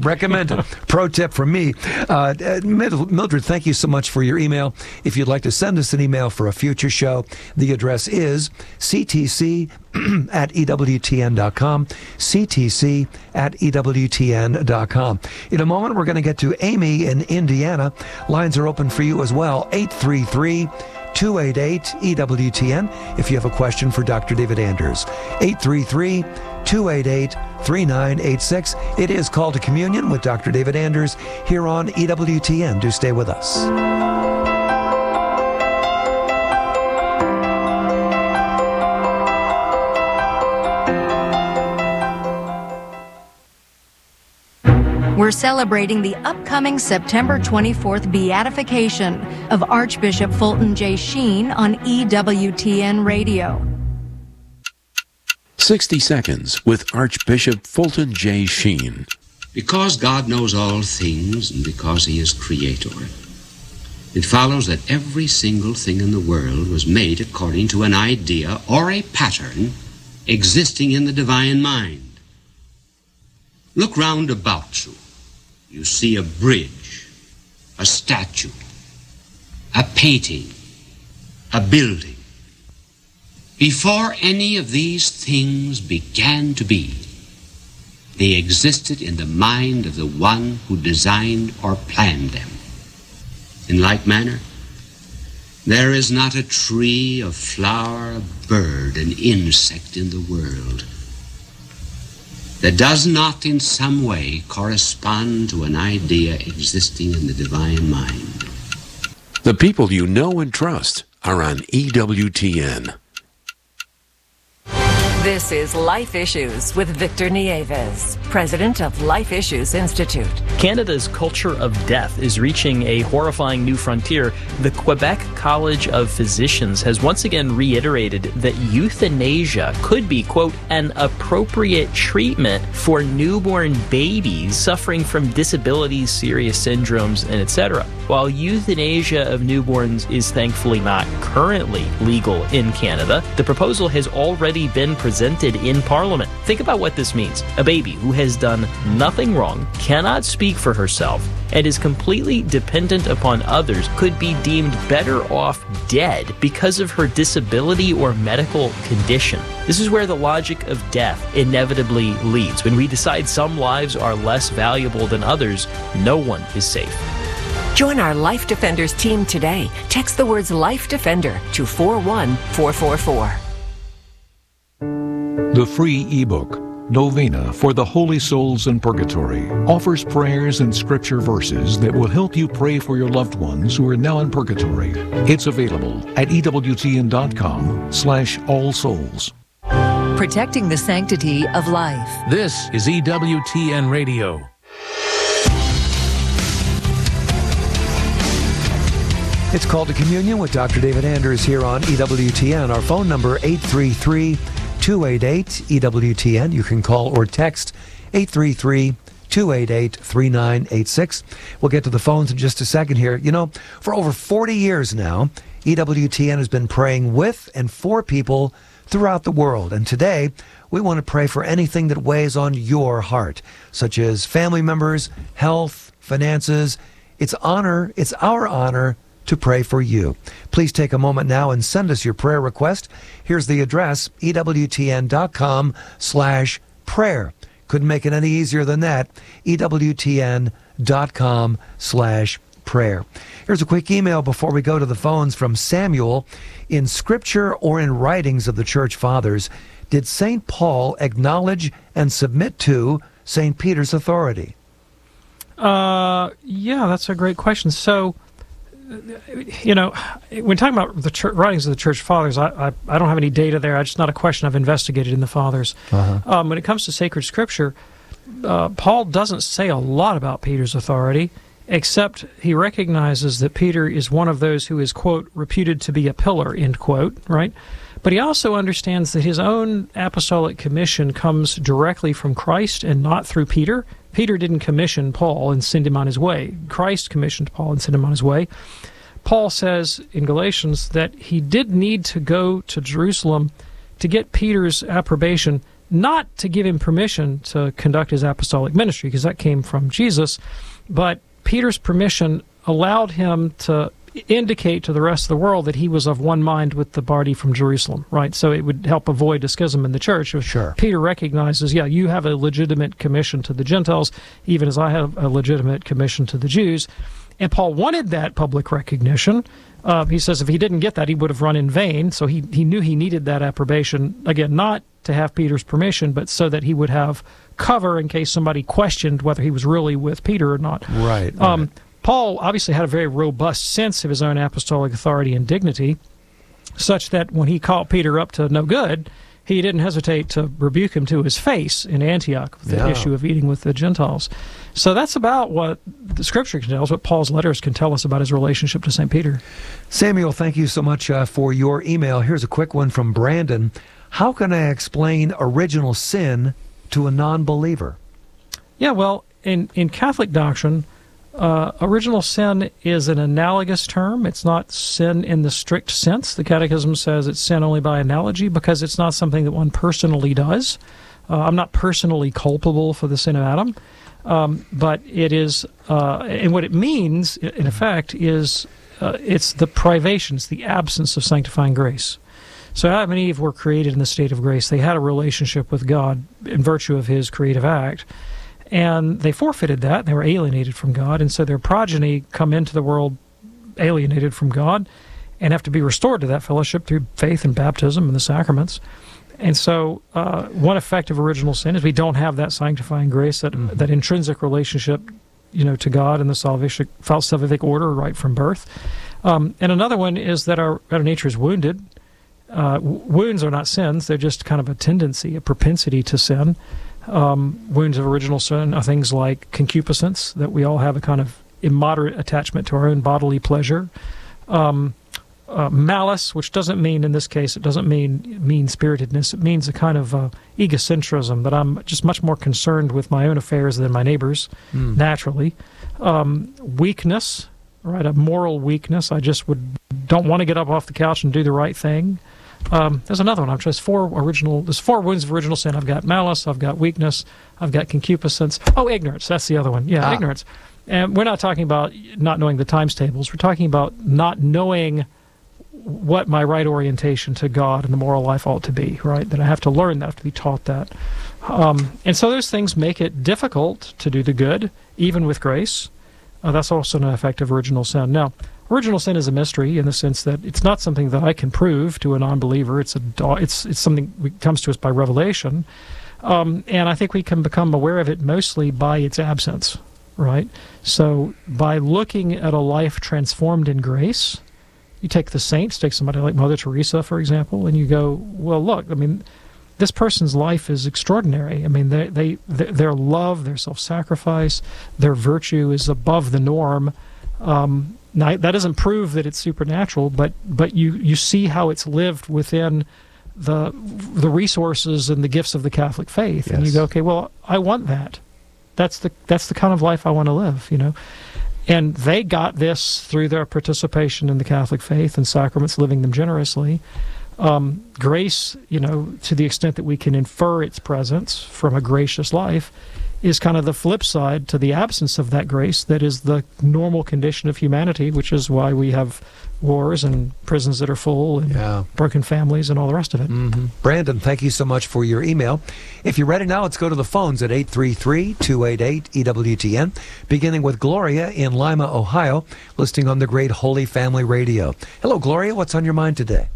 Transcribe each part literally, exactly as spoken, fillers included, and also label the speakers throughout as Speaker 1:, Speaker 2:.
Speaker 1: Recommended. Pro tip from me. Uh, Mildred, thank you so much for your email. If you'd like to send us an email for a future show, the address is c t c at e w t n dot com, c t c at e w t n dot com. In a moment, we're going to get to Amy in Indiana. Lines are open for you as well, eight three three, two eight eight, E W T N, if you have a question for Doctor David Anders. eight three three, two eight eight, three nine eight six. It is Call to Communion with Doctor David Anders here on E W T N. Do stay with us.
Speaker 2: We're celebrating the upcoming September twenty-fourth beatification of Archbishop Fulton J. Sheen on E W T N Radio.
Speaker 3: sixty seconds with Archbishop Fulton J. Sheen.
Speaker 4: Because God knows all things and because he is creator, it follows that every single thing in the world was made according to an idea or a pattern existing in the divine mind. Look round about you. You see a bridge, a statue, a painting, a building. Before any of these things began to be, they existed in the mind of the one who designed or planned them. In like manner, there is not a tree, a flower, a bird, an insect in the world that does not in some way correspond to an idea existing in the divine mind.
Speaker 3: The people you know and trust are on E W T N.
Speaker 5: This is Life Issues with Victor Nieves, president of Life Issues Institute.
Speaker 6: Canada's culture of death is reaching a horrifying new frontier. The Quebec College of Physicians has once again reiterated that euthanasia could be, quote, an appropriate treatment for newborn babies suffering from disabilities, serious syndromes, and et cetera. While euthanasia of newborns is thankfully not currently legal in Canada, the proposal has already been presented in Parliament. Think about what this means. A baby who has done nothing wrong, cannot speak for herself, and is completely dependent upon others could be deemed better off dead because of her disability or medical condition. This is where the logic of death inevitably leads. When we decide some lives are less valuable than others, no one is safe.
Speaker 5: Join our Life Defenders team today. Text the words Life Defender to four one four four four.
Speaker 7: The free ebook, Novena for the Holy Souls in Purgatory, offers prayers and scripture verses that will help you pray for your loved ones who are now in purgatory. It's available at ewtn.com slash all souls.
Speaker 2: Protecting the sanctity of life.
Speaker 8: This is E W T N Radio.
Speaker 1: It's Called to Communion with Doctor David Anders here on E W T N. Our phone number, eight three three, two eight eight, E W T N. You can call or text eight three three, two eight eight, three nine eight six. We'll get to the phones in just a second here. You know, for over forty years now, E W T N has been praying with and for people throughout the world. And today, we want to pray for anything that weighs on your heart, such as family members, health, finances. It's honor, it's our honor to pray for you. Please take a moment now and send us your prayer request. Here's the address, ewtn.com slash prayer. Couldn't make it any easier than that, ewtn.com slash prayer. Here's a quick email before we go to the phones from Samuel. In Scripture or in writings of the Church Fathers, did Saint Paul acknowledge and submit to Saint Peter's authority?
Speaker 9: Uh, yeah, that's a great question. So, you know, when talking about the church, writings of the Church Fathers, I, I, I don't have any data there. It's just not a question I've investigated in the Fathers. Uh-huh. Um, when it comes to sacred Scripture, uh, Paul doesn't say a lot about Peter's authority, except he recognizes that Peter is one of those who is, quote, reputed to be a pillar, end quote, right? But he also understands that his own apostolic commission comes directly from Christ and not through Peter. Peter didn't commission Paul and send him on his way. Christ commissioned Paul and sent him on his way. Paul says in Galatians that he did need to go to Jerusalem to get Peter's approbation not to give him permission to conduct his apostolic ministry, because that came from Jesus, but Peter's permission allowed him to indicate to the rest of the world that he was of one mind with the party from Jerusalem, right? So it would help avoid a schism in the church.
Speaker 1: Sure.
Speaker 9: Peter recognizes, yeah, you have a legitimate commission to the Gentiles, even as I have a legitimate commission to the Jews. And Paul wanted that public recognition. Uh, he says if he didn't get that, he would have run in vain. So he, he knew he needed that approbation, again, not to have Peter's permission, but so that he would have cover in case somebody questioned whether he was really with Peter or not.
Speaker 1: Right.
Speaker 9: Um,
Speaker 1: right.
Speaker 9: Paul obviously had a very robust sense of his own apostolic authority and dignity, such that when he called Peter up to no good, he didn't hesitate to rebuke him to his face in Antioch with the
Speaker 1: Yeah.
Speaker 9: issue of eating with the Gentiles. So that's about what the Scripture can tell us, what Paul's letters can tell us about his relationship to Saint Peter.
Speaker 1: Samuel, thank you so much uh, for your email. Here's a quick one from Brandon. How can I explain original sin to a non-believer?
Speaker 9: Yeah, well, in, in Catholic doctrine, Uh, original sin is an analogous term. It's not sin in the strict sense. The Catechism says it's sin only by analogy because it's not something that one personally does. Uh, I'm not personally culpable for the sin of Adam, um, but it is, uh, and what it means, in effect, is uh, it's the privation, it's the absence of sanctifying grace. So Adam and Eve were created in the state of grace. They had a relationship with God in virtue of his creative act. And they forfeited that. They were alienated from God. And so their progeny come into the world alienated from God and have to be restored to that fellowship through faith and baptism and the sacraments. And so uh, one effect of original sin is we don't have that sanctifying grace, that mm-hmm. that intrinsic relationship, you know, to God and the salvific, salvific order right from birth. Um, and another one is that our, our nature is wounded. Uh, w- wounds are not sins. They're just kind of a tendency, a propensity to sin. Um, wounds of original sin are things like concupiscence, that we all have a kind of immoderate attachment to our own bodily pleasure. Um, uh, malice, which doesn't mean, in this case, it doesn't mean mean-spiritedness. It means a kind of uh, egocentrism, that I'm just much more concerned with my own affairs than my neighbors, mm. naturally. Um, weakness, right, a moral weakness. I just would don't want to get up off the couch and do the right thing. Um, there's another one. I'm just four original. There's four wounds of original sin. I've got malice. I've got weakness. I've got concupiscence. Oh, ignorance. That's the other one. Yeah, ah. ignorance. And we're not talking about not knowing the times tables. We're talking about not knowing what my right orientation to God and the moral life ought to be. Right? That I have to learn that. I have to be taught that. Um, and so those things make it difficult to do the good, even with grace. Uh, that's also an effect of original sin. Now, original sin is a mystery in the sense that it's not something that I can prove to a non-believer. It's a it's it's something that comes to us by revelation, um, and I think we can become aware of it mostly by its absence, right? So by looking at a life transformed in grace, you take the saints, take somebody like Mother Teresa, for example, and you go, well, look, I mean, this person's life is extraordinary. I mean, they, they, their love, their self-sacrifice, their virtue is above the norm. Um, now, that doesn't prove that it's supernatural, but but you, you see how it's lived within the the resources and the gifts of the Catholic faith, yes. And you go, okay, well, I want that. That's the that's the kind of life I want to live, you know. And they got this through their participation in the Catholic faith and sacraments, living them generously. Um, grace, you know, to the extent that we can infer its presence from a gracious life, is kind of the flip side to the absence of that grace that is the normal condition of humanity, which is why we have wars and prisons that are full and yeah. broken families and all the rest of it.
Speaker 1: Mm-hmm. Brandon, thank you so much for your email. If you're ready now, let's go to the phones at eight three three, two eight eight, E W T N, beginning with Gloria in Lima, Ohio, listening on the Great Holy Family Radio. Hello, Gloria. What's on your mind today?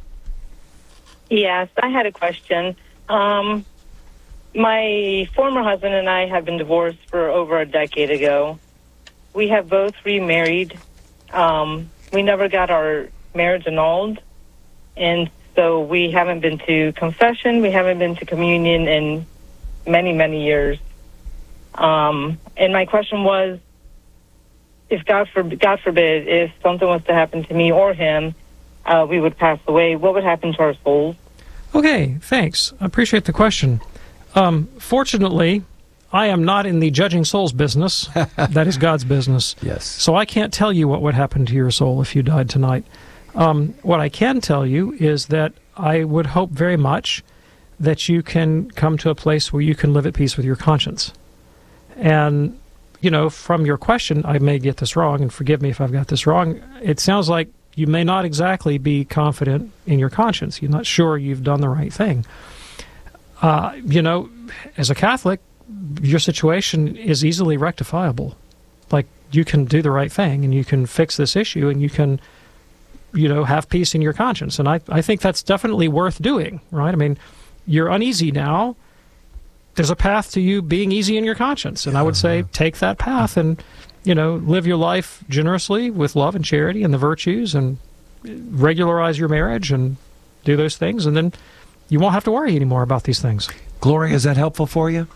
Speaker 10: Yes, I had a question. Um, my former husband and I have been divorced for over a decade ago. We have both remarried. Um, we never got our marriage annulled, and so we haven't been to confession. We haven't been to communion in many, many years. Um, and my question was, if God, for, God forbid, if something was to happen to me or him, Uh, we would pass away, what would happen to our souls?
Speaker 9: Okay, thanks. I appreciate the question. Um, fortunately, I am not in the judging souls business. That is God's business.
Speaker 1: Yes.
Speaker 9: So I can't tell you what would happen to your soul if you died tonight. Um, what I can tell you is that I would hope very much that you can come to a place where you can live at peace with your conscience. And, you know, from your question, I may get this wrong, and forgive me if I've got this wrong, it sounds like you may not exactly be confident in your conscience. You're not sure you've done the right thing. Uh, you know, as a Catholic, your situation is easily rectifiable. Like, you can do the right thing, and you can fix this issue, and you can, you know, have peace in your conscience. And I, I think that's definitely worth doing, right? I mean, you're uneasy now. There's a path to you being easy in your conscience. And I would say take that path and, you know, live your life generously with love and charity and the virtues, and regularize your marriage and do those things. And then you won't have to worry anymore about these things.
Speaker 1: Gloria, is that helpful for you?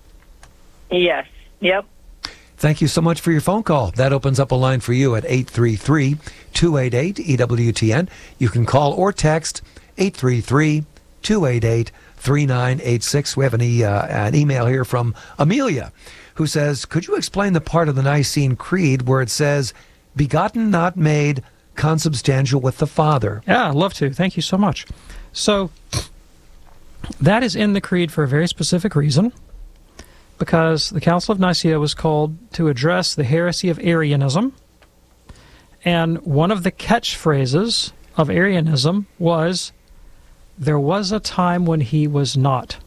Speaker 10: Yes. Yep.
Speaker 1: Thank you so much for your phone call. That opens up a line for you at eight three three, two eight eight, E W T N. You can call or text eight three three, two eight eight, three nine eight six. We have an, e- uh, an email here from Amelia, who says, could you explain the part of the Nicene Creed where it says, begotten, not made, consubstantial with the Father?
Speaker 9: Yeah, I'd love to. Thank you so much. So that is in the Creed for a very specific reason, because the Council of Nicaea was called to address the heresy of Arianism, and one of the catchphrases of Arianism was, there was a time when he was not.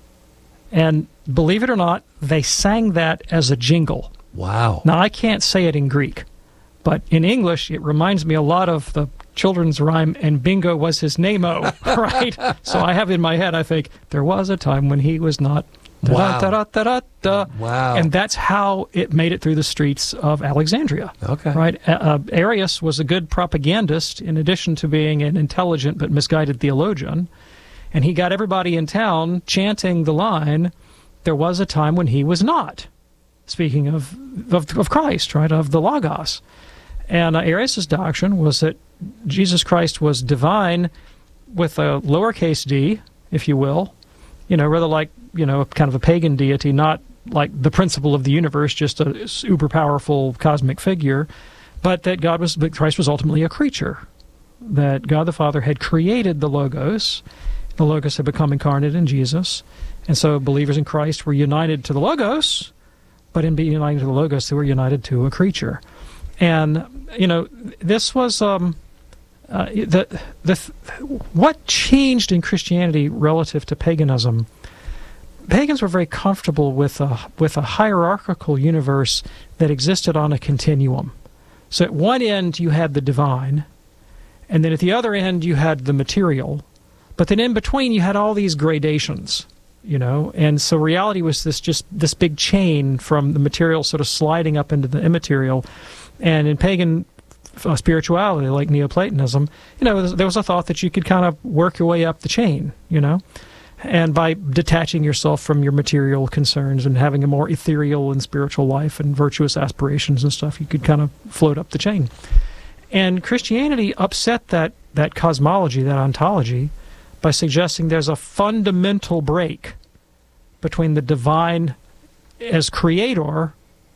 Speaker 9: And believe it or not, they sang that as a jingle.
Speaker 1: Wow.
Speaker 9: Now, I can't say it in Greek, but in English, it reminds me a lot of the children's rhyme, and bingo was his name-o, right? So I have in my head, I think, there was a time when he was not.
Speaker 1: Wow.
Speaker 9: Da-da-da-da-da.
Speaker 1: Wow.
Speaker 9: And that's how it made it through the streets of Alexandria.
Speaker 1: Okay.
Speaker 9: Right? Uh, Arius was a good propagandist in addition to being an intelligent but misguided theologian. And he got everybody in town chanting the line, there was a time when he was not. Speaking of, of, of Christ, right, of the Logos. And uh, Arius' doctrine was that Jesus Christ was divine with a lowercase d, if you will, you know, rather like, you know, kind of a pagan deity, not like the principle of the universe, just a super powerful cosmic figure, but that God was, that Christ was ultimately a creature, that God the Father had created the Logos, the Logos had become incarnate in Jesus, and so believers in Christ were united to the Logos, but in being united to the Logos, they were united to a creature. And, you know, this was, um, uh, the, the, what changed in Christianity relative to paganism? Pagans were very comfortable with a, with a hierarchical universe that existed on a continuum. So at one end you had the divine, and then at the other end you had the material, but then in between you had all these gradations, you know, and so reality was this just this big chain from the material sort of sliding up into the immaterial. And in pagan uh, spirituality, like Neoplatonism, you know, there was a thought that you could kind of work your way up the chain, you know, and by detaching yourself from your material concerns and having a more ethereal and spiritual life and virtuous aspirations and stuff, you could kind of float up the chain. And Christianity upset that, that cosmology, that ontology, by suggesting there's a fundamental break between the divine as creator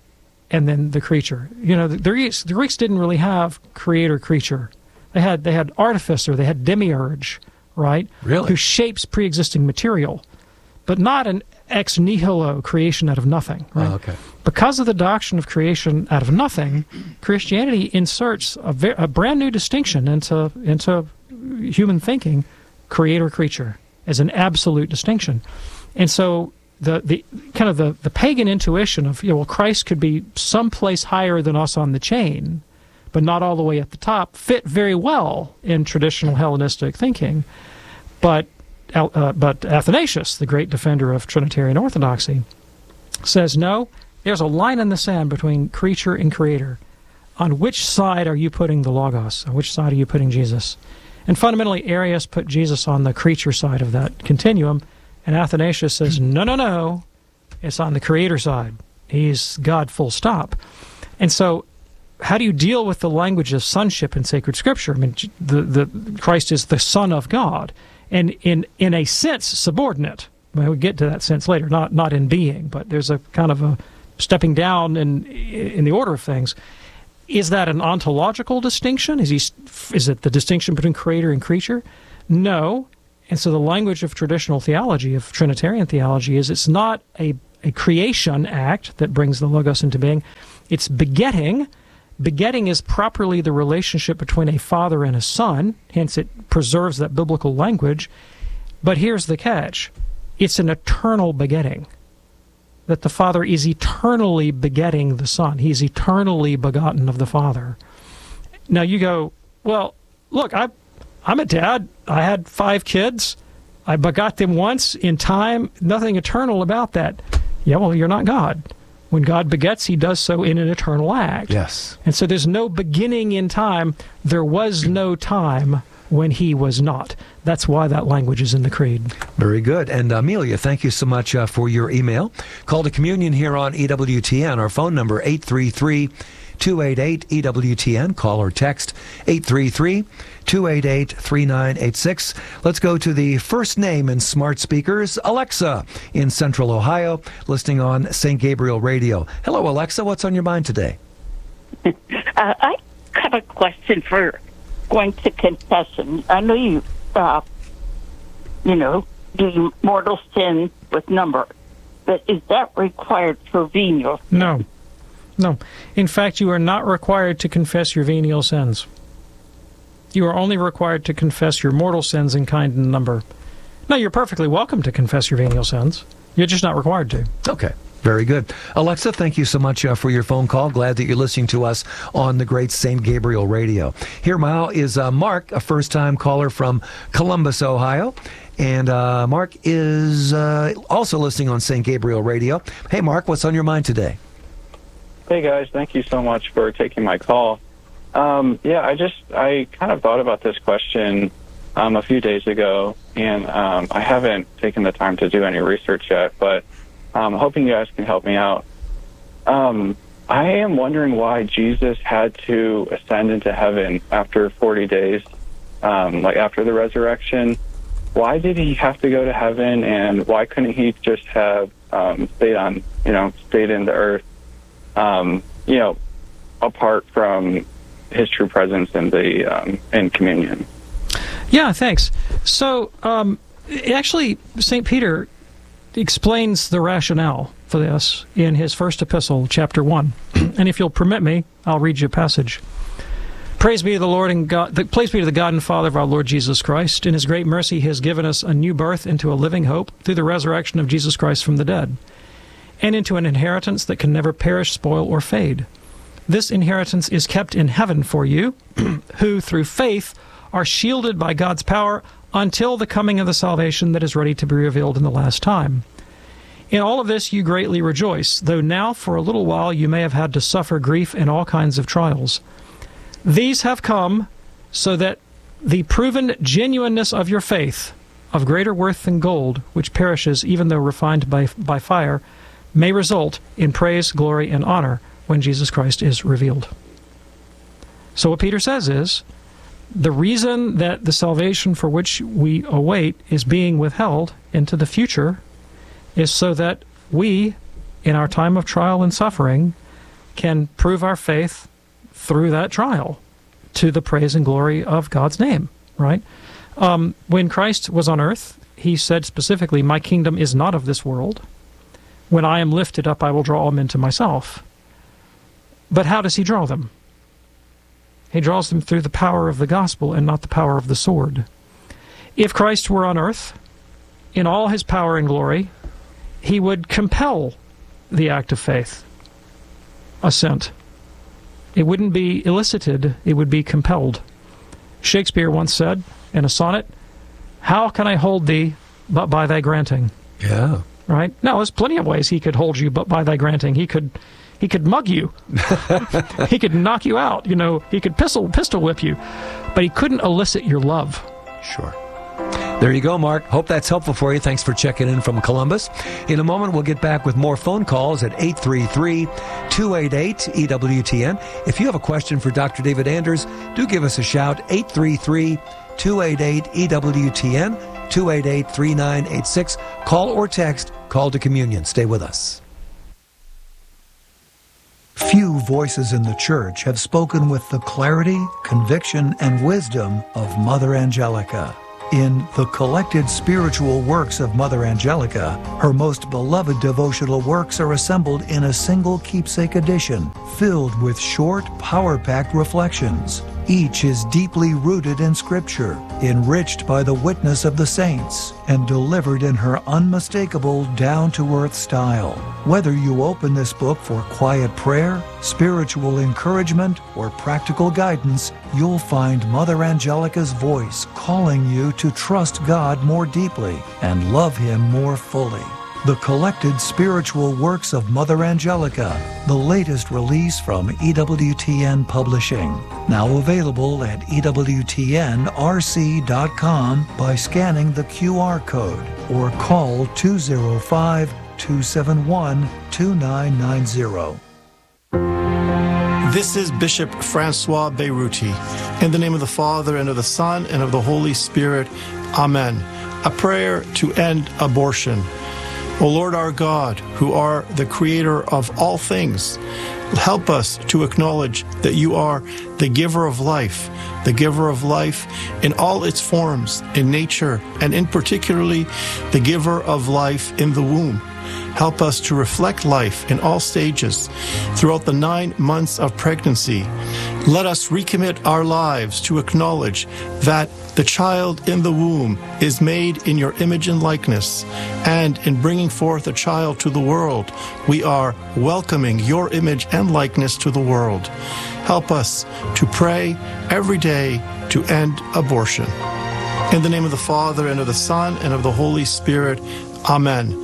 Speaker 9: and then the creature. You know, the, the, Greeks, the Greeks didn't really have creator-creature. They had they had artificer, they had demiurge, right?
Speaker 1: Really?
Speaker 9: Who shapes pre-existing material, but not an ex nihilo creation out of nothing, right?
Speaker 1: Oh, okay.
Speaker 9: Because of the doctrine of creation out of nothing, Christianity inserts a, ve- a brand new distinction into into human thinking, creator-creature, as an absolute distinction. And so the, the kind of the, the pagan intuition of, you know, well, Christ could be someplace higher than us on the chain, but not all the way at the top, fit very well in traditional Hellenistic thinking. But uh, but Athanasius, the great defender of Trinitarian orthodoxy, says, no, there's a line in the sand between creature and creator. On which side are you putting the Logos? On which side are you putting Jesus? And fundamentally, Arius put Jesus on the creature side of that continuum, and Athanasius says, no, no, no, it's on the creator side. He's God full stop. And so how do you deal with the language of sonship in sacred scripture? I mean, the, the Christ is the Son of God, and in, in a sense, subordinate. Well, we'll get to that sense later, not, not in being, but there's a kind of a stepping down in, in the order of things. Is that an ontological distinction? Is he? Is it the distinction between creator and creature? No. And so the language of traditional theology, of Trinitarian theology, is it's not a, a creation act that brings the Logos into being. It's begetting. Begetting is properly the relationship between a father and a son, hence it preserves that biblical language. But here's the catch. It's an eternal begetting, that the Father is eternally begetting the Son. He's eternally begotten of the Father. Now you go, well, look, I, I'm a dad. I had five kids. I begot them once in time. Nothing eternal about that. Yeah, well, you're not God. When God begets, he does so in an eternal act.
Speaker 1: Yes.
Speaker 9: And so there's no beginning in time. There was no time when he was not. That's why that language is in the Creed.
Speaker 1: Very good. And Amelia, thank you so much uh, for your email. Call to communion here on E W T N. Our phone number, eight three three, two eight eight, E W T N. Call or text eight three three, two eight eight, three nine eight six. Let's go to the first name in smart speakers, Alexa, in Central Ohio, listening on Saint Gabriel Radio. Hello, Alexa. What's on your mind today?
Speaker 11: uh, I have a question for going to confession. I know you, uh, you know, do mortal sin with number, but is that required for venial sin?
Speaker 9: No. No. In fact, you are not required to confess your venial sins. You are only required to confess your mortal sins in kind and number. No, you're perfectly welcome to confess your venial sins. You're just not required to.
Speaker 1: Okay. Very good. Alexa, thank you so much uh, for your phone call. Glad that you're listening to us on the great Saint Gabriel Radio. Here now is uh, Mark, a first-time caller from Columbus, Ohio. And uh, Mark is uh, also listening on Saint Gabriel Radio. Hey, Mark, what's on your mind today?
Speaker 12: Hey, guys. Thank you so much for taking my call. Um, yeah, I just, I kind of thought about this question um, a few days ago, and um, I haven't taken the time to do any research yet, but I'm hoping you guys can help me out. Um, I am wondering why Jesus had to ascend into heaven after forty days, um, like after the resurrection. Why did he have to go to heaven, and why couldn't he just have um, stayed on, you know, stayed in the earth, um, you know, apart from his true presence in the um, in communion?
Speaker 9: Yeah, thanks. So, um, actually, Saint Peter explains the rationale for this in his first epistle, chapter one. And if you'll permit me, I'll read you a passage. Praise be to the Lord and God, the, praise be to the God and Father of our Lord Jesus Christ. In his great mercy, he has given us a new birth into a living hope through the resurrection of Jesus Christ from the dead, and into an inheritance that can never perish, spoil, or fade. This inheritance is kept in heaven for you, who through faith are shielded by God's power until the coming of the salvation that is ready to be revealed in the last time. In all of this you greatly rejoice, though now for a little while you may have had to suffer grief and all kinds of trials. These have come so that the proven genuineness of your faith, of greater worth than gold, which perishes even though refined by, by fire, may result in praise, glory, and honor when Jesus Christ is revealed. So what Peter says is, the reason that the salvation for which we await is being withheld into the future is so that we, in our time of trial and suffering, can prove our faith through that trial to the praise and glory of God's name, right? Um, when Christ was on earth, he said specifically, my kingdom is not of this world. When I am lifted up, I will draw all men to myself. But how does he draw them? He draws them through the power of the gospel and not the power of the sword. If Christ were on earth, in all his power and glory, he would compel the act of faith, assent. It wouldn't be elicited, it would be compelled. Shakespeare once said in a sonnet, how can I hold thee but by thy granting?
Speaker 1: Yeah.
Speaker 9: Right? Now, there's plenty of ways he could hold you but by thy granting. He could he could mug you. He could knock you out. You know, he could pistol pistol whip you. But he couldn't elicit your love.
Speaker 1: Sure. There you go, Mark. Hope that's helpful for you. Thanks for checking in from Columbus. In a moment, we'll get back with more phone calls at eight three three, two eight eight, E W T N. If you have a question for Doctor David Anders, do give us a shout, eight three three, two eight eight, E W T N, two eight eight, three nine eight six. Call or text, call to communion. Stay with us.
Speaker 13: Few voices in the church have spoken with the clarity, conviction, and wisdom of Mother Angelica. In The Collected Spiritual Works of Mother Angelica, her most beloved devotional works are assembled in a single keepsake edition, filled with short, power-packed reflections. Each is deeply rooted in Scripture, enriched by the witness of the saints, and delivered in her unmistakable, down-to-earth style. Whether you open this book for quiet prayer, spiritual encouragement, or practical guidance, you'll find Mother Angelica's voice calling you to trust God more deeply and love Him more fully. The Collected Spiritual Works of Mother Angelica, the latest release from E W T N Publishing. Now available at E W T N R C dot com by scanning the Q R code or call two oh five, two seven one, two nine nine zero.
Speaker 14: This is Bishop Francois Beiruti. In the name of the Father, and of the Son, and of the Holy Spirit. Amen. A prayer to end abortion. O Lord our God, who are the creator of all things, help us to acknowledge that you are the giver of life, the giver of life in all its forms, in nature, and in particularly the giver of life in the womb. Help us to reflect life in all stages throughout the nine months of pregnancy. Let us recommit our lives to acknowledge that the child in the womb is made in your image and likeness, and in bringing forth a child to the world, we are welcoming your image and likeness to the world. Help us to pray every day to end abortion. In the name of the Father, and of the Son, and of the Holy Spirit. Amen.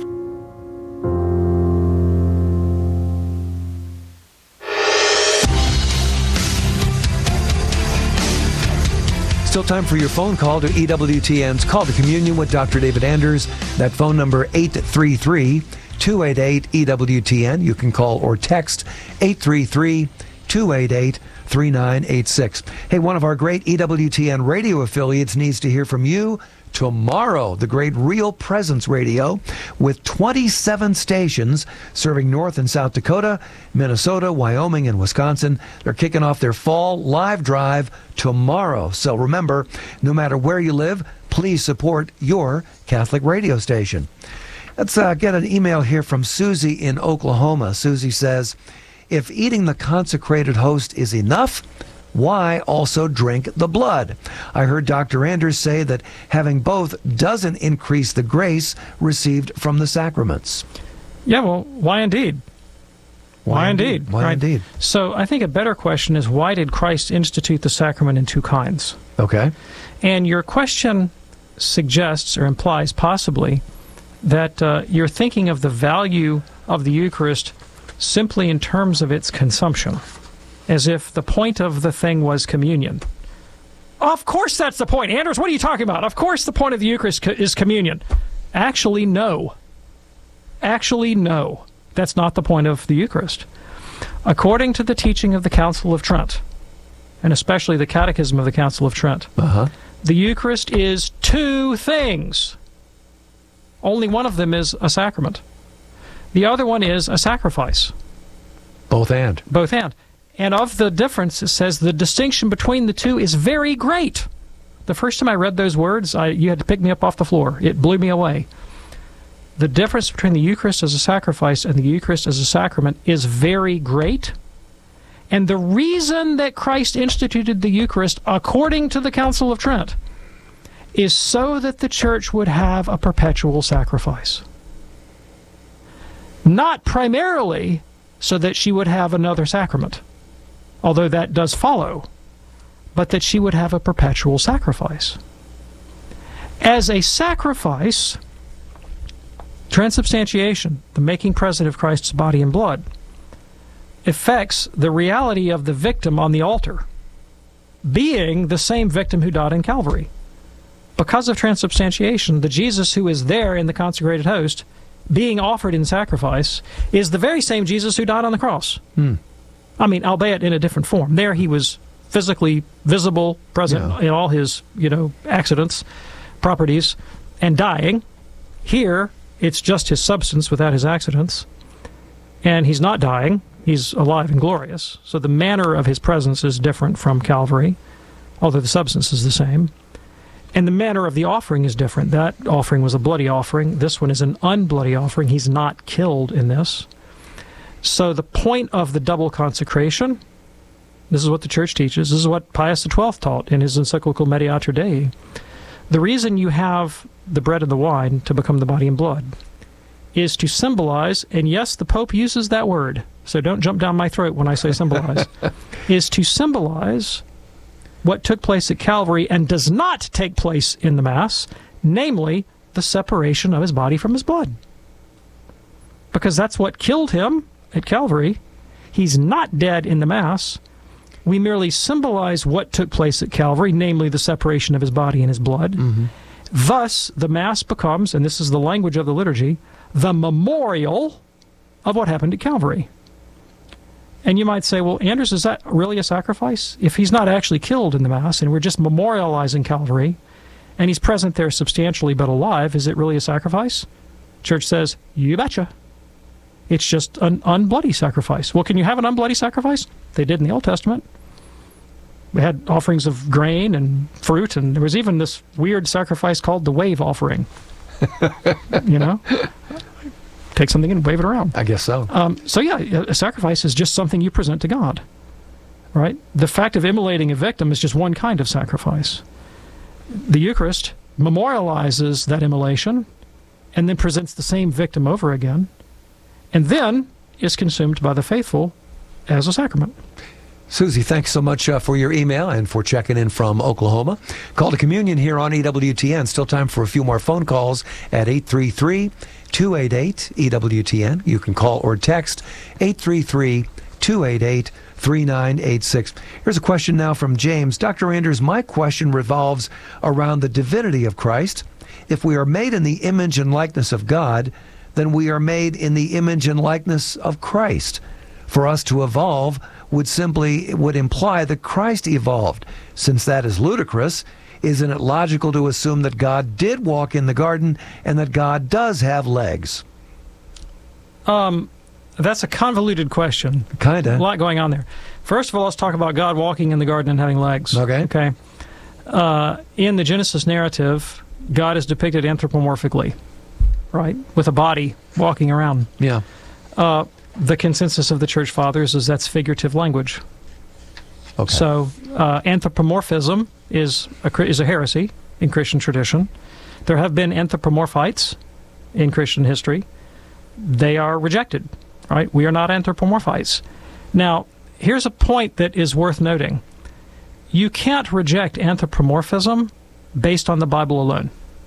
Speaker 1: Still time for your phone call to E W T N's Call to Communion with Doctor David Anders. That phone number, eight three three, two eight eight, E W T N. You can call or text eight three three, two eight eight, three nine eight six. Hey, one of our great E W T N radio affiliates needs to hear from you tomorrow. The great Real Presence Radio, with twenty-seven stations serving North and South Dakota, Minnesota, Wyoming, and Wisconsin. They're kicking off their fall live drive tomorrow. So remember, no matter where you live, please support your Catholic radio station. Let's uh, get an email here from Susie in Oklahoma. Susie says, if eating the consecrated host is enough, why also drink the blood? I heard Doctor Anders say that having both doesn't increase the grace received from the sacraments.
Speaker 9: Yeah, well, why indeed? Why, why indeed? indeed?
Speaker 1: Why
Speaker 9: right?
Speaker 1: indeed?
Speaker 9: So I think a better question is, why did Christ institute the sacrament in two kinds?
Speaker 1: Okay.
Speaker 9: And your question suggests or implies possibly that uh, you're thinking of the value of the Eucharist simply in terms of its consumption, as if the point of the thing was communion. Of course that's the point. Anders, what are you talking about? Of course the point of the Eucharist is communion. Actually, no. Actually, no. That's not the point of the Eucharist. According to the teaching of the Council of Trent, and especially the Catechism of the Council of Trent,
Speaker 1: uh-huh.
Speaker 9: the Eucharist is two things. Only one of them is a sacrament. The other one is a sacrifice.
Speaker 1: Both and.
Speaker 9: Both and. And of the difference, it says the distinction between the two is very great. The first time I read those words, I, you had to pick me up off the floor. It blew me away. The difference between the Eucharist as a sacrifice and the Eucharist as a sacrament is very great. And the reason that Christ instituted the Eucharist, according to the Council of Trent, is so that the Church would have a perpetual sacrifice. Not primarily so that she would have another sacrament, although that does follow, but that she would have a perpetual sacrifice. As a sacrifice, transubstantiation, the making present of Christ's body and blood, affects the reality of the victim on the altar being the same victim who died in Calvary. Because of transubstantiation, the Jesus who is there in the consecrated host being offered in sacrifice is the very same Jesus who died on the cross.
Speaker 1: Hmm.
Speaker 9: I mean, albeit in a different form. There he was physically visible, present
Speaker 1: yeah.
Speaker 9: in all his, you know, accidents, properties, and dying. Here, it's just his substance without his accidents. And he's not dying. He's alive and glorious. So the manner of his presence is different from Calvary, although the substance is the same. And the manner of the offering is different. That offering was a bloody offering. This one is an unbloody offering. He's not killed in this. So the point of the double consecration, this is what the Church teaches, this is what Pius the twelfth taught in his encyclical Mediator Dei. The reason you have the bread and the wine to become the body and blood is to symbolize, and yes, the Pope uses that word, so don't jump down my throat when I say symbolize, is to symbolize what took place at Calvary and does not take place in the Mass, namely the separation of his body from his blood. Because that's what killed him at Calvary. He's not dead in the Mass. We merely symbolize what took place at Calvary, namely the separation of his body and his blood. Mm-hmm. Thus, the Mass becomes, and this is the language of the liturgy, the memorial of what happened at Calvary. And you might say, well, Anders, is that really a sacrifice? If he's not actually killed in the Mass and we're just memorializing Calvary, and he's present there substantially but alive, is it really a sacrifice? Church says, you betcha. It's just an unbloody sacrifice. Well, can you have an unbloody sacrifice? They did in the Old Testament. We had offerings of grain and fruit, and there was even this weird sacrifice called the wave offering. You know? Take something and wave it around.
Speaker 1: I guess so.
Speaker 9: Um, so yeah, a sacrifice is just something you present to God, right? The fact of immolating a victim is just one kind of sacrifice. The Eucharist memorializes that immolation and then presents the same victim over again, and then is consumed by the faithful as a sacrament.
Speaker 1: Susie, thanks so much uh, for your email and for checking in from Oklahoma. Call to communion here on E W T N. Still time for a few more phone calls at eight three three, two eight eight, E W T N. You can call or text eight three three, two eight eight, three nine eight six. Here's a question now from James. Doctor Anders, my question revolves around the divinity of Christ. If we are made in the image and likeness of God, then we are made in the image and likeness of Christ. For us to evolve would simply would imply that Christ evolved. Since that is ludicrous, isn't it logical to assume that God did walk in the garden and that God does have legs?
Speaker 9: Um, that's a convoluted question.
Speaker 1: Kinda.
Speaker 9: A lot going on there. First of all, let's talk about God walking in the garden and having legs.
Speaker 1: Okay.
Speaker 9: Okay. Uh, in the Genesis narrative, God is depicted anthropomorphically, right, with a body walking around.
Speaker 1: Yeah.
Speaker 9: Uh, the consensus of the Church Fathers is that's figurative language.
Speaker 1: Okay.
Speaker 9: So uh, anthropomorphism is a, is a heresy in Christian tradition. There have been anthropomorphites in Christian history. They are rejected, right? We are not anthropomorphites. Now, here's a point that is worth noting. You can't reject anthropomorphism based on the Bible alone.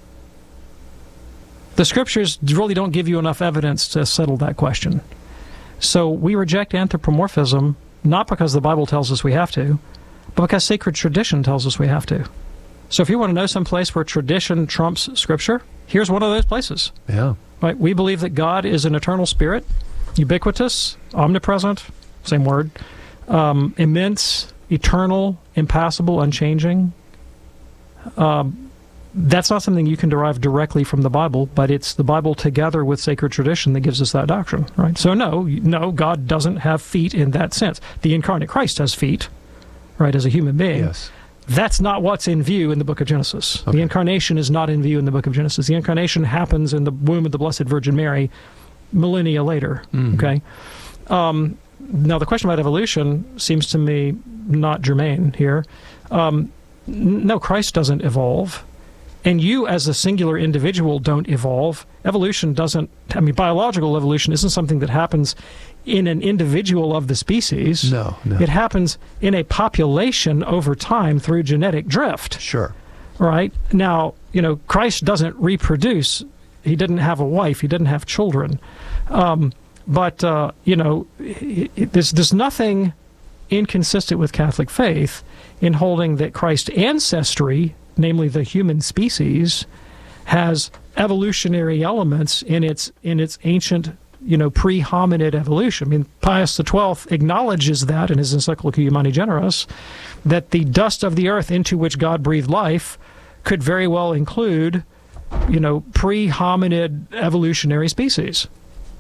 Speaker 9: The Scriptures really don't give you enough evidence to settle that question. So we reject anthropomorphism not because the Bible tells us we have to, but because sacred tradition tells us we have to. So if you want to know some place where tradition trumps Scripture, here's one of those places.
Speaker 1: Yeah.
Speaker 9: Right? We believe that God is an eternal spirit, ubiquitous, omnipresent, same word, um, immense, eternal, impassible, unchanging. Um, That's not something you can derive directly from the Bible, but it's the Bible together with sacred tradition that gives us that doctrine, right? So no, no, God doesn't have feet in that sense. The incarnate Christ has feet, right, as a human being.
Speaker 1: Yes.
Speaker 9: That's not what's in view in the book of Genesis. Okay. The incarnation is not in view in the book of Genesis. The incarnation happens in the womb of the Blessed Virgin Mary millennia later, mm-hmm. okay? Um, now, the question about evolution seems to me not germane here. Um, n- no, Christ doesn't evolve. And you, as a singular individual, don't evolve. Evolution doesn't, I mean, biological evolution isn't something that happens in an individual of the species.
Speaker 1: No, no.
Speaker 9: It happens in a population over time through genetic drift.
Speaker 1: Sure.
Speaker 9: Right? Now, you know, Christ doesn't reproduce. He didn't have a wife. He didn't have children. Um, but, uh, you know, it, it, there's, there's nothing inconsistent with Catholic faith in holding that Christ's ancestry, namely the human species, has evolutionary elements in its in its ancient, you know, pre-hominid evolution. I mean, Pius the twelfth acknowledges that in his encyclical Humani Generis, that the dust of the earth into which God breathed life could very well include, you know, pre-hominid evolutionary species.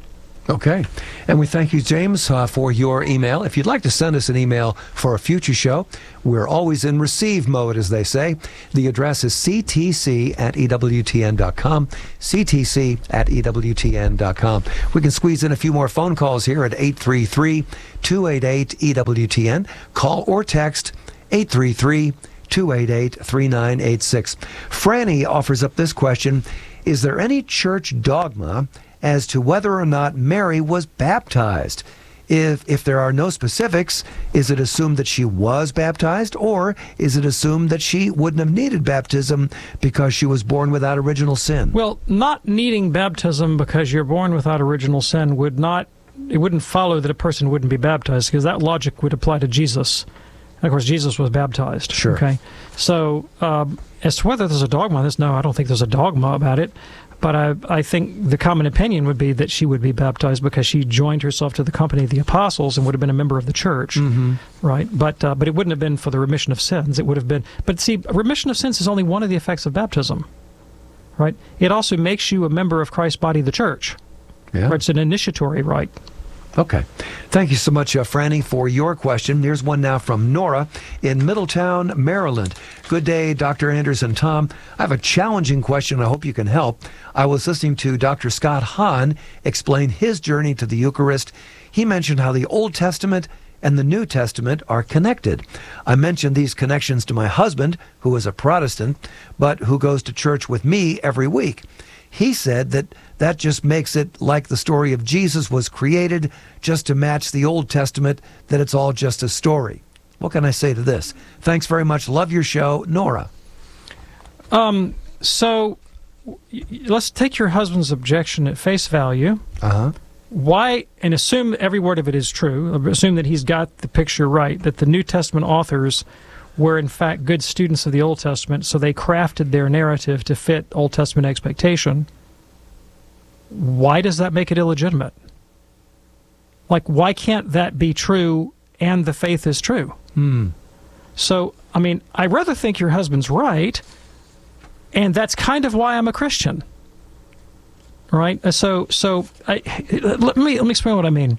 Speaker 1: Okay. And we thank you, James, uh, for your email. If you'd like to send us an email for a future show, we're always in receive mode, as they say. The address is c t c at e w t n dot com, c t c at e w t n dot com. We can squeeze in a few more phone calls here at eight three three, two eight eight, E W T N. Call or text eight three three, two eight eight, three nine eight six. Franny offers up this question: is there any church dogma as to whether or not Mary was baptized? If if there are no specifics, is it assumed that she was baptized, or is it assumed that she wouldn't have needed baptism because she was born without original sin?
Speaker 9: Well, not needing baptism because you're born without original sin would not, it wouldn't follow that a person wouldn't be baptized, because that logic would apply to Jesus. And of course, Jesus was baptized.
Speaker 1: Sure.
Speaker 9: Okay. So, um, as to whether there's a dogma on this, no, I don't think there's a dogma about it. But I, I think the common opinion would be that she would be baptized because she joined herself to the company of the apostles and would have been a member of the church,
Speaker 1: mm-hmm.
Speaker 9: right? But uh, but it wouldn't have been for the remission of sins. It would have been. But see, remission of sins is only one of the effects of baptism, right? It also makes you a member of Christ's body, the church.
Speaker 1: Yeah.
Speaker 9: Right? It's an initiatory rite.
Speaker 1: Okay. Thank you so much, uh, Franny, for your question. Here's one now from Nora in Middletown, Maryland. Good day, Doctor Anders and Tom. I have a challenging question. I hope you can help. I was listening to Doctor Scott Hahn explain his journey to the Eucharist. He mentioned how the Old Testament and the New Testament are connected. I mentioned these connections to my husband, who is a Protestant, but who goes to church with me every week. He said that that just makes it like the story of Jesus was created just to match the Old Testament, that it's all just a story. What can I say to this? Thanks very much. Love your show, Nora.
Speaker 9: Um. So let's take your husband's objection at face value.
Speaker 1: Uh-huh.
Speaker 9: Why, and assume every word of it is true, assume that he's got the picture right, that the New Testament authors were in fact good students of the Old Testament, so they crafted their narrative to fit Old Testament expectation. Why does that make it illegitimate? Like, why can't that be true and the faith is true?
Speaker 1: Hmm.
Speaker 9: So, I mean, I rather think your husband's right, and that's kind of why I'm a Christian. Right? So, so I, let me let me explain what I mean.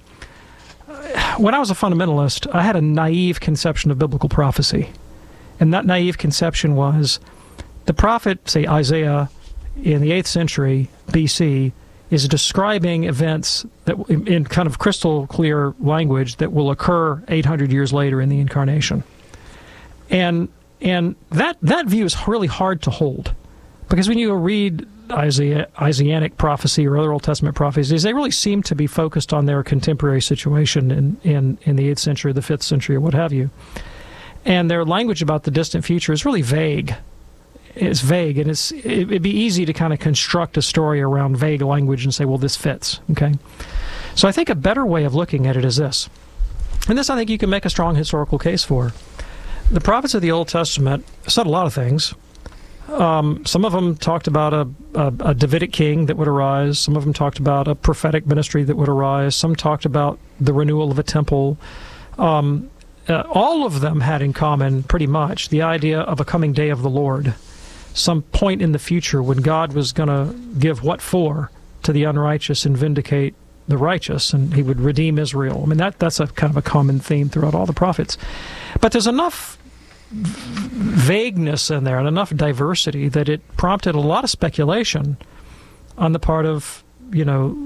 Speaker 9: When I was a fundamentalist, I had a naive conception of biblical prophecy. And that naive conception was the prophet, say Isaiah, in the eighth century B C, is describing events that, in, in kind of crystal clear language, that will occur eight hundred years later in the Incarnation. And and that that view is really hard to hold, because when you read Isaiah, Isaianic prophecy or other Old Testament prophecies, they really seem to be focused on their contemporary situation in, in, in the eighth century, the fifth century, or what have you. And their language about the distant future is really vague. It's vague, and it's it, it'd be easy to kind of construct a story around vague language and say, well, this fits, okay? So I think a better way of looking at it is this, and this I think you can make a strong historical case for. The prophets of the Old Testament said a lot of things. Um, some of them talked about a, a, a Davidic king that would arise. Some of them talked about a prophetic ministry that would arise. Some talked about the renewal of a temple. Um, uh, all of them had in common, pretty much, the idea of a coming day of the Lord, some point in the future when God was going to give what for to the unrighteous and vindicate the righteous, and he would redeem Israel. I mean, that that's a kind of a common theme throughout all the prophets. But there's enough vagueness in there and enough diversity that it prompted a lot of speculation on the part of, you know,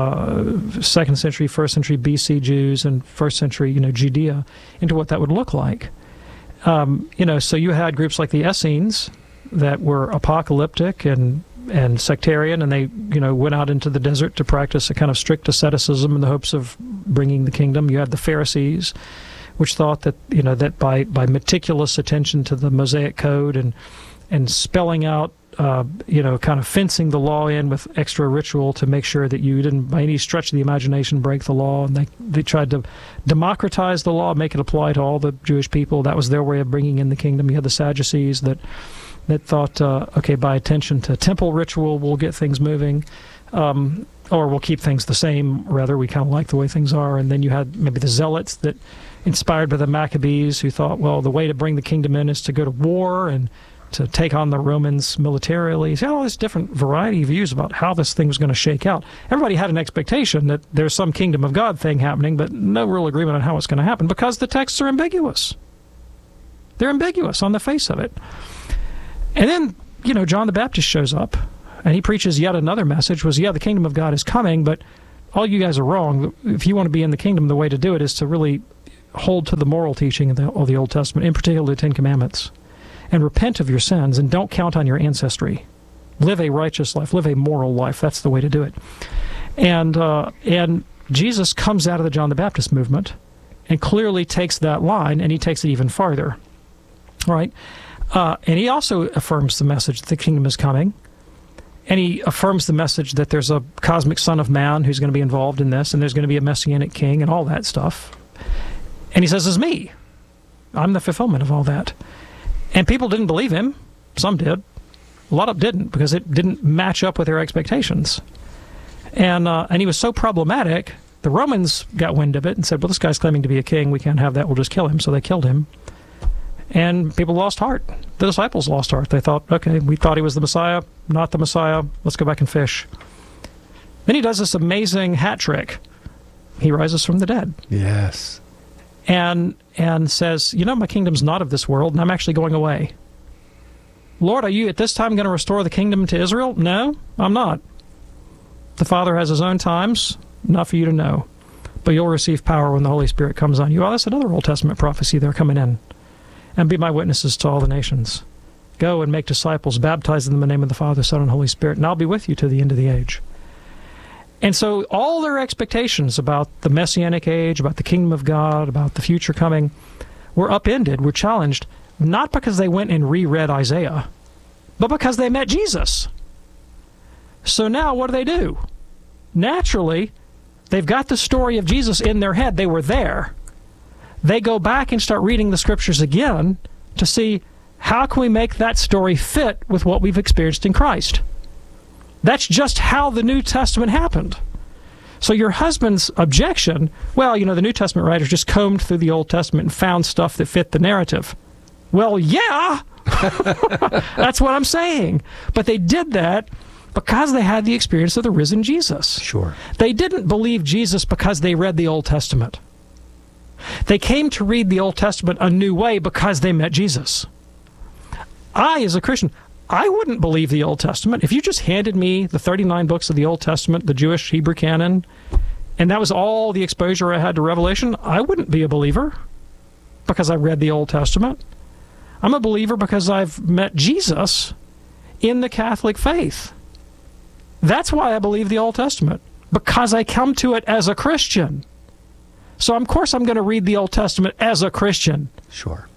Speaker 9: uh, second century, first century B C Jews and first century, you know, Judea into what that would look like. Um, you know, so you had groups like the Essenes that were apocalyptic and and sectarian, and they, you know, went out into the desert to practice a kind of strict asceticism in the hopes of bringing the kingdom. You had the Pharisees, which thought that, you know, that by, by meticulous attention to the Mosaic Code and and spelling out, uh, you know, kind of fencing the law in with extra ritual to make sure that you didn't, by any stretch of the imagination, break the law. And they, they tried to democratize the law, make it apply to all the Jewish people. That was their way of bringing in the kingdom. You had the Sadducees that that thought, uh, okay, by attention to temple ritual, we'll get things moving. Um, or we'll keep things the same, rather. We kind of like the way things are. And then you had maybe the Zealots that, inspired by the Maccabees, who thought, well, the way to bring the kingdom in is to go to war and to take on the Romans militarily. So all this different variety of views about how this thing was going to shake out. Everybody had an expectation that there's some kingdom of God thing happening, but no real agreement on how it's going to happen because the texts are ambiguous. They're ambiguous on the face of it. And then, you know, John the Baptist shows up, and he preaches yet another message, was, yeah, the kingdom of God is coming, but all you guys are wrong. If you want to be in the kingdom, the way to do it is to really hold to the moral teaching of the, of the Old Testament, in particular the Ten Commandments, and repent of your sins, and don't count on your ancestry. Live a righteous life. Live a moral life. That's the way to do it. And uh, and Jesus comes out of the John the Baptist movement and clearly takes that line, and he takes it even farther. Right? Uh, and he also affirms the message that the kingdom is coming. And he affirms the message that there's a cosmic son of man who's going to be involved in this, and there's going to be a messianic king and all that stuff. And he says, it's me. I'm the fulfillment of all that. And people didn't believe him. Some did. A lot of them didn't, because it didn't match up with their expectations. And uh, and he was so problematic, the Romans got wind of it and said, well, this guy's claiming to be a king. We can't have that. We'll just kill him. So they killed him. And people lost heart. The disciples lost heart. They thought, okay, we thought he was the Messiah, not the Messiah. Let's go back and fish. Then he does this amazing hat trick. He rises from the dead.
Speaker 1: Yes.
Speaker 9: And and says, you know, my kingdom's not of this world, and I'm actually going away. Lord, are you at this time going to restore the kingdom to Israel? No, I'm not. The Father has his own times, not for you to know. But you'll receive power when the Holy Spirit comes on you. Oh, that's another Old Testament prophecy there coming in. And be my witnesses to all the nations. Go and make disciples, baptize them in the name of the Father, Son, and Holy Spirit, and I'll be with you to the end of the age. And so all their expectations about the Messianic age, about the kingdom of God, about the future coming, were upended, were challenged, not because they went and reread Isaiah, but because they met Jesus. So now what do they do? Naturally, they've got the story of Jesus in their head. They were there. They go back and start reading the scriptures again to see how can we make that story fit with what we've experienced in Christ. That's just how the New Testament happened. So your husband's objection, well, you know, the New Testament writers just combed through the Old Testament and found stuff that fit the narrative. Well, yeah, that's what I'm saying. But they did that because they had the experience of the risen Jesus.
Speaker 1: Sure.
Speaker 9: They didn't believe Jesus because they read the Old Testament. They came to read the Old Testament a new way because they met Jesus. I, as a Christian, I wouldn't believe the Old Testament. If you just handed me the thirty-nine books of the Old Testament, the Jewish Hebrew canon, and that was all the exposure I had to Revelation, I wouldn't be a believer because I read the Old Testament. I'm a believer because I've met Jesus in the Catholic faith. That's why I believe the Old Testament, because I come to it as a Christian. So, of course, I'm going to read the Old Testament as a Christian.
Speaker 1: Sure.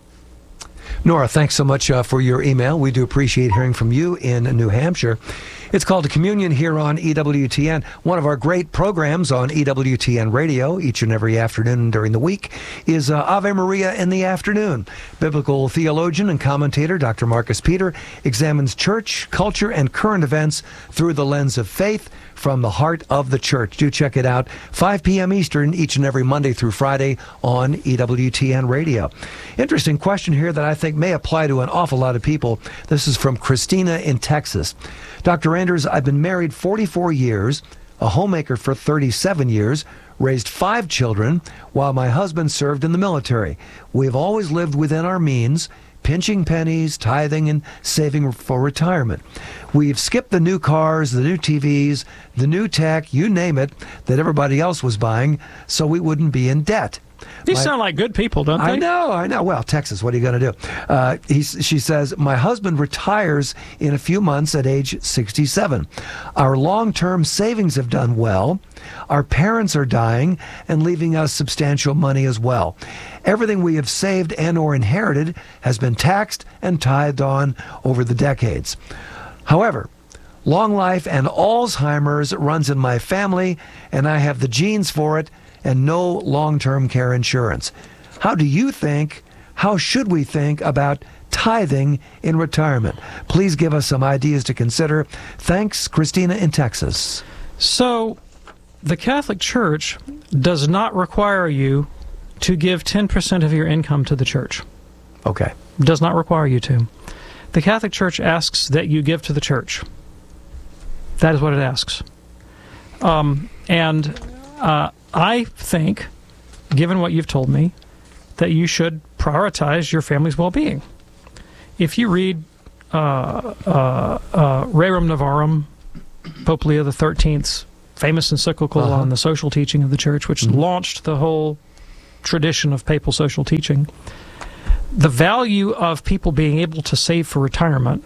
Speaker 1: Nora, thanks so much uh, for your email. We do appreciate hearing from you in New Hampshire. It's called Communion here on E W T N. One of our great programs on E W T N Radio each and every afternoon during the week is uh, Ave Maria in the afternoon. Biblical theologian and commentator Doctor Marcus Peter examines church, culture, and current events through the lens of faith from the heart of the church. Do check it out, five p.m. Eastern, each and every Monday through Friday on E W T N Radio. Interesting question here that I think may apply to an awful lot of people. This is from Christina in Texas. Doctor Anders, I've been married forty-four years, a homemaker for thirty-seven years, raised five children while my husband served in the military. We've always lived within our means, pinching pennies, tithing, and saving for retirement. We've skipped the new cars, the new T Vs, the new tech, you name it, that everybody else was buying, so we wouldn't be in debt.
Speaker 9: These
Speaker 1: My,
Speaker 9: sound like good people, don't they?
Speaker 1: I know, I know. Well, Texas, what are you going to do? Uh, he, she says, my husband retires in a few months at age sixty-seven. Our long-term savings have done well. Our parents are dying and leaving us substantial money as well. Everything we have saved and or inherited has been taxed and tithed on over the decades. However, long life and Alzheimer's runs in my family, and I have the genes for it, and no long-term care insurance. How do you think, how should we think about tithing in retirement? Please give us some ideas to consider. Thanks, Christina in Texas.
Speaker 9: So, the Catholic Church does not require you to give ten percent of your income to the church.
Speaker 1: Okay.
Speaker 9: Does not require you to. The Catholic Church asks that you give to the church. That is what it asks. Um, and uh, I think, given what you've told me, that you should prioritize your family's well-being. If you read uh, uh, uh, Rerum Novarum, Pope Leo the thirteenth's famous encyclical uh-huh. on the social teaching of the Church, which mm-hmm. launched the whole tradition of papal social teaching, the value of people being able to save for retirement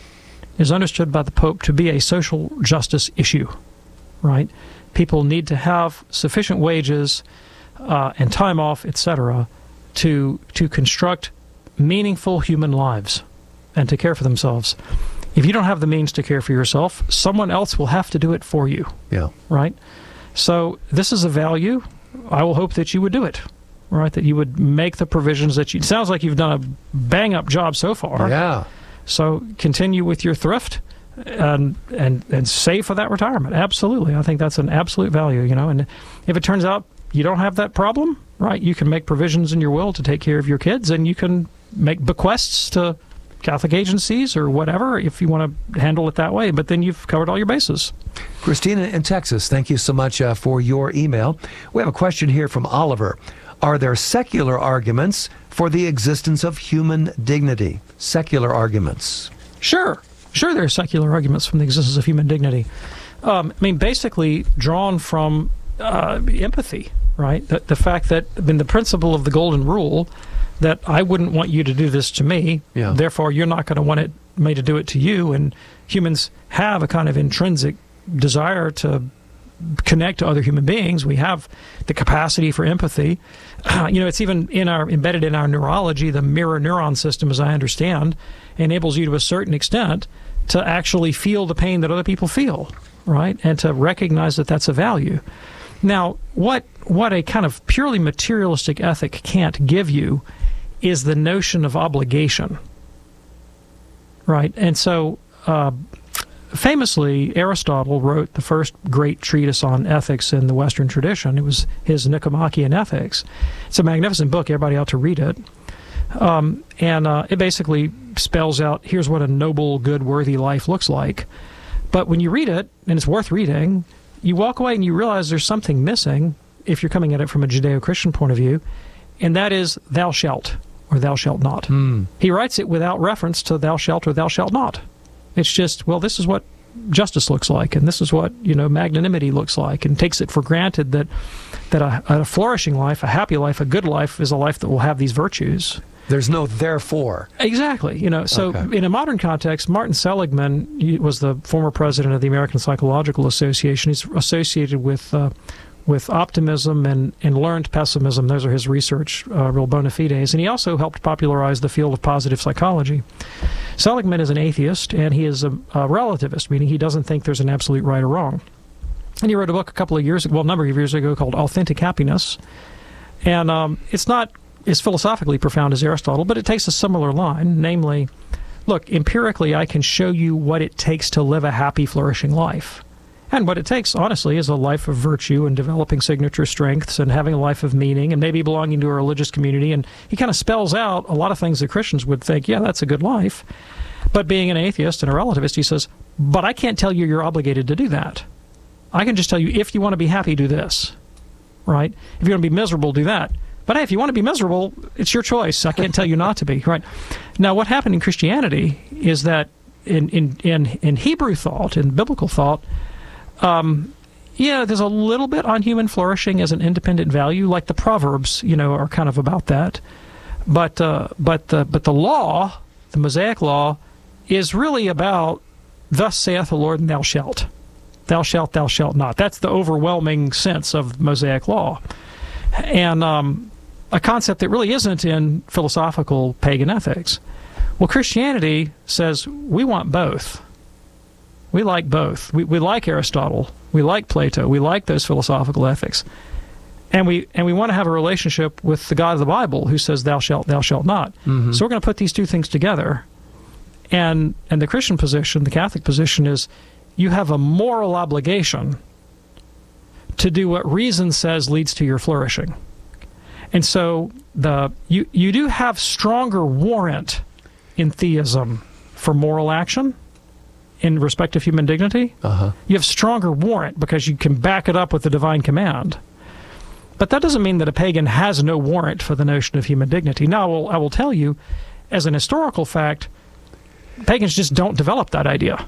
Speaker 9: is understood by the Pope to be a social justice issue, right? People need to have sufficient wages uh, and time off, et cetera, to to construct meaningful human lives and to care for themselves. If you don't have the means to care for yourself, someone else will have to do it for you.
Speaker 1: Yeah.
Speaker 9: Right? So this is a value. I will hope that you would do it. Right? That you would make the provisions that you... It sounds like you've done a bang-up job so far.
Speaker 1: Yeah.
Speaker 9: So continue with your thrift and and and save for that retirement. Absolutely. I think that's an absolute value, you know. And if it turns out you don't have that problem, right, you can make provisions in your will to take care of your kids, and you can make bequests to Catholic agencies or whatever if you want to handle it that way. But then you've covered all your bases.
Speaker 1: Christina in Texas, thank you so much uh, for your email. We have a question here from Oliver. Are there secular arguments for the existence of human dignity? Secular arguments.
Speaker 9: Sure. Sure, there are secular arguments from the existence of human dignity. Um, I mean, basically drawn from uh, empathy, right? The, the fact that, I mean, the principle of the golden rule that I wouldn't want you to do this to me,
Speaker 1: yeah.
Speaker 9: therefore you're not going to want it, me to do it to you. And humans have a kind of intrinsic desire to connect to other human beings. We have the capacity for empathy. Uh, you know, it's even in our embedded in our neurology. The mirror neuron system, as I understand, enables you to a certain extent to actually feel the pain that other people feel, right? And to recognize that that's a value. Now, what what a kind of purely materialistic ethic can't give you is the notion of obligation, right? And so, uh, famously, Aristotle wrote the first great treatise on ethics in the Western tradition. It was his Nicomachean Ethics. It's a magnificent book. Everybody ought to read it. Um, and uh, it basically spells out, here's what a noble, good, worthy life looks like. But when you read it, and it's worth reading, you walk away and you realize there's something missing if you're coming at it from a Judeo-Christian point of view, and that is thou shalt or thou shalt not.
Speaker 1: Mm.
Speaker 9: He writes it without reference to thou shalt or thou shalt not. It's just, well, this is what justice looks like, and this is what, you know, magnanimity looks like, and takes it for granted that that a, a flourishing life, a happy life, a good life is a life that will have these virtues.
Speaker 1: There's no therefore.
Speaker 9: Exactly. You know, so
Speaker 1: okay.
Speaker 9: in a modern context, Martin Seligman he was the former president of the American Psychological Association. He's associated with uh, with optimism and, and learned pessimism. Those are his research, uh, real bona fides. And he also helped popularize the field of positive psychology. Seligman is an atheist, and he is a, a relativist, meaning he doesn't think there's an absolute right or wrong. And he wrote a book a couple of years ago, well, a number of years ago, called Authentic Happiness. And um, it's not as philosophically profound as Aristotle, but it takes a similar line, namely, look, empirically, I can show you what it takes to live a happy, flourishing life. And what it takes, honestly, is a life of virtue and developing signature strengths and having a life of meaning and maybe belonging to a religious community. And he kind of spells out a lot of things that Christians would think, yeah, that's a good life. But being an atheist and a relativist, he says, but I can't tell you you're obligated to do that. I can just tell you, if you want to be happy, do this, right? If you want to be miserable, do that. But hey, if you want to be miserable, it's your choice. I can't tell you not to be, right? Now, what happened in Christianity is that in, in, in, in Hebrew thought, in biblical thought, Um, yeah, there's a little bit on human flourishing as an independent value, like the Proverbs, you know, are kind of about that. But uh, but the but the law, the Mosaic law, is really about, "Thus saith the Lord, and thou shalt, thou shalt, thou shalt not." That's the overwhelming sense of Mosaic law, and um, a concept that really isn't in philosophical pagan ethics. Well, Christianity says we want both. We like both. We we like Aristotle. We like Plato. We like those philosophical ethics. And we and we want to have a relationship with the God of the Bible who says thou shalt, thou shalt not.
Speaker 1: Mm-hmm.
Speaker 9: So we're going to put these two things together. And and the Christian position, the Catholic position is you have a moral obligation to do what reason says leads to your flourishing. And so the you you do have stronger warrant in theism for moral action in respect of human dignity.
Speaker 1: Uh-huh.
Speaker 9: You have stronger warrant because you can back it up with the divine command. But that doesn't mean that a pagan has no warrant for the notion of human dignity. Now, I will, I will tell you, as an historical fact, pagans just don't develop that idea.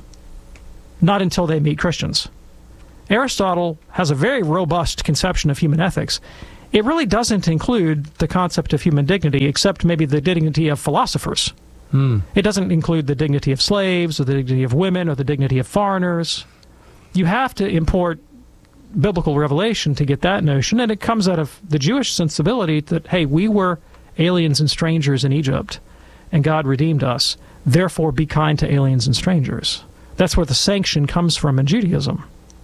Speaker 9: Not until they meet Christians. Aristotle has a very robust conception of human ethics. It really doesn't include the concept of human dignity, except maybe the dignity of philosophers.
Speaker 1: Hmm.
Speaker 9: It doesn't include the dignity of slaves, or the dignity of women, or the dignity of foreigners. You have to import biblical revelation to get that notion, and it comes out of the Jewish sensibility that, hey, we were aliens and strangers in Egypt, and God redeemed us. Therefore, be kind to aliens and strangers. That's where the sanction comes from in Judaism.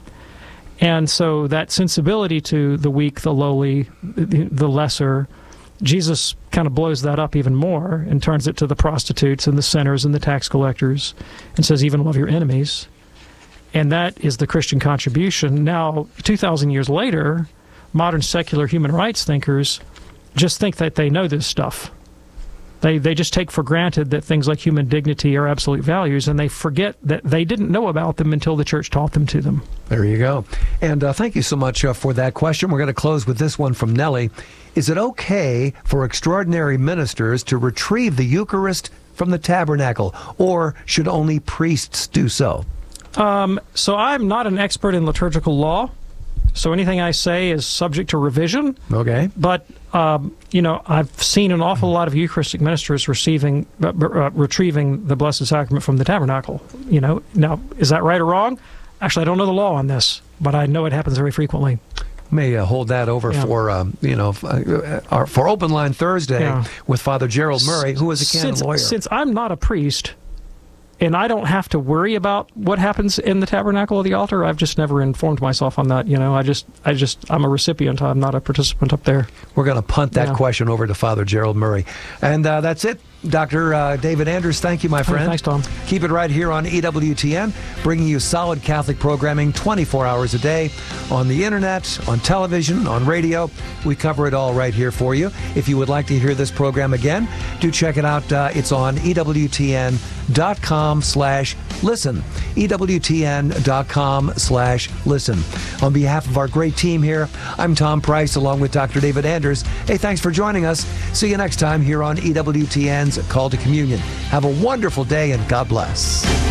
Speaker 9: And so that sensibility to the weak, the lowly, the lesser, Jesus kind of blows that up even more and turns it to the prostitutes and the sinners and the tax collectors and says, even love your enemies. And that is the Christian contribution. Now, two thousand years later, modern secular human rights thinkers just think that they know this stuff. They they just take for granted that things like human dignity are absolute values, and they forget that they didn't know about them until the church taught them to them.
Speaker 1: There you go. And uh, thank you so much uh, for that question. We're going to close with this one from Nellie. Is it okay for extraordinary ministers to retrieve the Eucharist from the tabernacle, or should only priests do so?
Speaker 9: Um, so I'm not an expert in liturgical law, so anything I say is subject to revision.
Speaker 1: Okay.
Speaker 9: But, um, you know, I've seen an awful lot of Eucharistic ministers receiving, uh, uh, retrieving the Blessed Sacrament from the tabernacle. You know, now, is that right or wrong? Actually, I don't know the law on this, but I know it happens very frequently.
Speaker 1: May uh, hold that over
Speaker 9: Yeah.
Speaker 1: for, um, you know, f- uh, our, for Open Line Thursday
Speaker 9: Yeah.
Speaker 1: with Father Gerald Murray, who is a canon
Speaker 9: since,
Speaker 1: lawyer.
Speaker 9: Since I'm not a priest, and I don't have to worry about what happens in the tabernacle or the altar, I've just never informed myself on that. You know, I just, I just, I'm a recipient. I'm not a participant up there.
Speaker 1: We're going to punt that
Speaker 9: Yeah.
Speaker 1: question over to Father Gerald Murray. And uh, that's it. Doctor Uh, David Anders, thank you, my friend.
Speaker 9: Oh, thanks, Tom.
Speaker 1: Keep it right here on E W T N, bringing you solid Catholic programming twenty-four hours a day on the internet, on television, on radio. We cover it all right here for you. If you would like to hear this program again, do check it out. Uh, it's on E W T N dot com slash listen. E W T N dot com slash listen. On behalf of our great team here, I'm Tom Price along with Doctor David Anders. Hey, thanks for joining us. See you next time here on E W T N's Call to Communion. Have a wonderful day and God bless.